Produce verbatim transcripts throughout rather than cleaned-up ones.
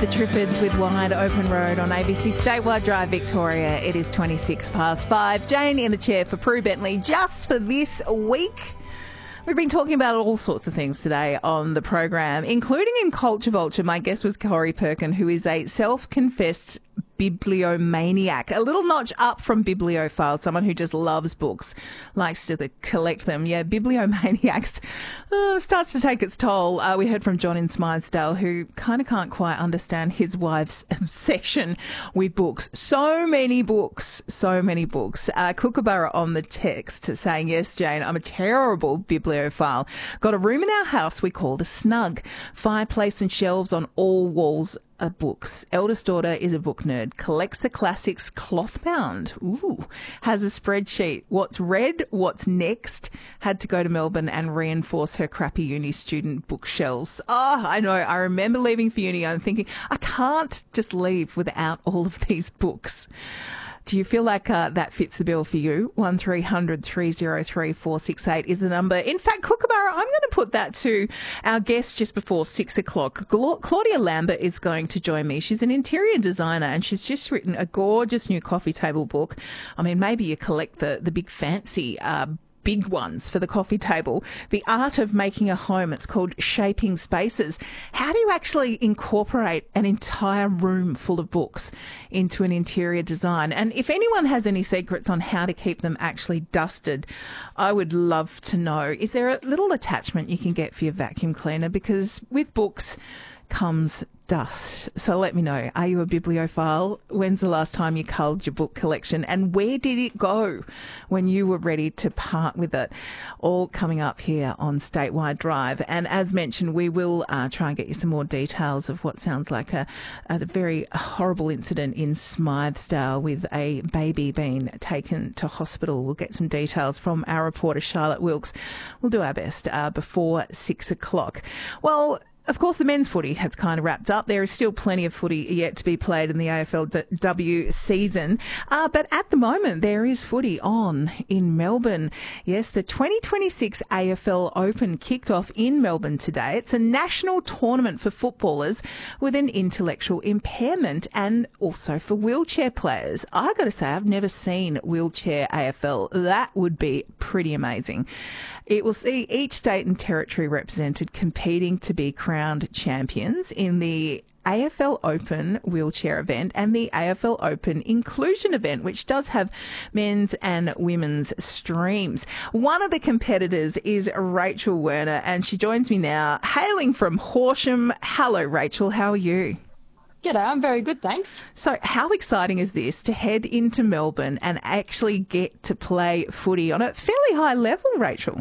The Triffids with Wide Open Road on A B C Statewide Drive, Victoria. It is twenty-six past five. Jane in the chair for Prue Bentley just for this week. We've been talking about all sorts of things today on the program, including in Culture Vulture. My guest was Corey Perkin, who is a self-confessed bibliomaniac, a little notch up from bibliophile, someone who just loves books, likes to collect them. Yeah, bibliomaniacs uh, starts to take its toll. Uh, we heard from John in Smythesdale, who kind of can't quite understand his wife's obsession with books. So many books, so many books. Uh, Kookaburra on the text saying, yes, Jane, I'm a terrible bibliophile. Got a room in our house we call the Snug. Fireplace and shelves on all walls are books. Eldest daughter is a book nerd. Collects the classics cloth bound. Ooh. Has a spreadsheet. What's read? What's next? Had to go to Melbourne and reinforce her crappy uni student bookshelves. Oh, I know. I remember leaving for uni and thinking, I can't just leave without all of these books. Do you feel like uh, that fits the bill for you? one three hundred three oh three four six eight is the number. In fact, Kookaburra, I'm going to put that to our guest just before six o'clock. Gla- Claudia Lambert is going to join me. She's an interior designer and she's just written a gorgeous new coffee table book. I mean, maybe you collect the, the big fancy uh big ones for the coffee table. The Art of Making a Home. It's called Shaping Spaces. How do you actually incorporate an entire room full of books into an interior design? And if anyone has any secrets on how to keep them actually dusted, I would love to know. Is there a little attachment you can get for your vacuum cleaner? Because with books comes dust. So let me know. Are you a bibliophile? When's the last time you culled your book collection? And where did it go when you were ready to part with it? All coming up here on Statewide Drive. And as mentioned, we will uh, try and get you some more details of what sounds like a, a very horrible incident in Smythesdale with a baby being taken to hospital. We'll get some details from our reporter, Charlotte Wilkes. We'll do our best uh, before six o'clock. Well, of course, the men's footy has kind of wrapped up. There is still plenty of footy yet to be played in the A F L W season. Uh, but at the moment, there is footy on in Melbourne. Yes, the twenty twenty-six A F L Open kicked off in Melbourne today. It's a national tournament for footballers with an intellectual impairment and also for wheelchair players. I got to say, I've never seen wheelchair A F L. That would be pretty amazing. It will see each state and territory represented competing to be crowned champions in the A F L Open wheelchair event and the A F L Open inclusion event, which does have men's and women's streams. One of the competitors is Rachel Werner, and she joins me now, hailing from Horsham. Hello, Rachel. How are you? G'day, I'm very good, thanks. So how exciting is this to head into Melbourne and actually get to play footy on a fairly high level, Rachel?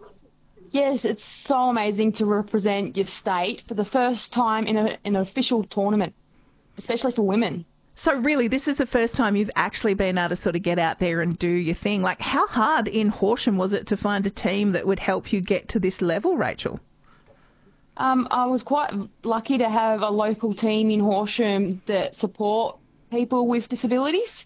Yes, it's so amazing to represent your state for the first time in, a, in an official tournament, especially for women. So really, this is the first time you've actually been able to sort of get out there and do your thing. Like, how hard in Horsham was it to find a team that would help you get to this level, Rachel? Um, I was quite lucky to have a local team in Horsham that support people with disabilities.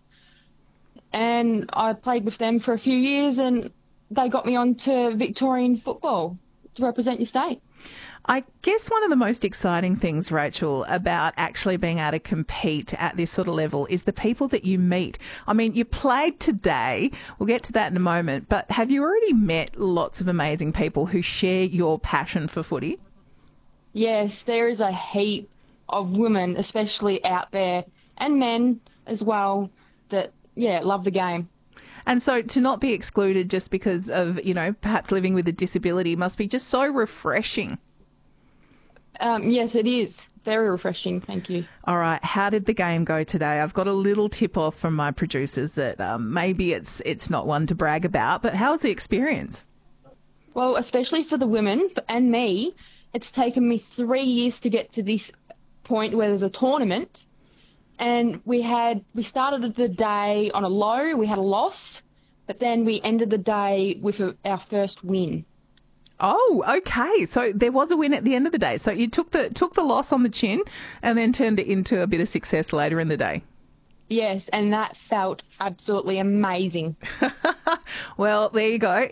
And I played with them for a few years and they got me onto Victorian football to represent your state. I guess one of the most exciting things, Rachel, about actually being able to compete at this sort of level is the people that you meet. I mean, you played today. We'll get to that in a moment. But have you already met lots of amazing people who share your passion for footy? Yes, there is a heap of women, especially out there, and men as well, that, yeah, love the game. And so to not be excluded just because of, you know, perhaps living with a disability must be just so refreshing. Um, yes, it is. Very refreshing. Thank you. All right. How did the game go today? I've got a little tip off from my producers that um, maybe it's it's not one to brag about, but how was the experience? Well, especially for the women and me, it's taken me three years to get to this point where there's a tournament. And we had, we started the day on a low, we had a loss, but then we ended the day with a, our first win. Oh, okay. So there was a win at the end of the day. So you took the took the loss on the chin and then turned it into a bit of success later in the day. Yes, and that felt absolutely amazing. Well, there you go.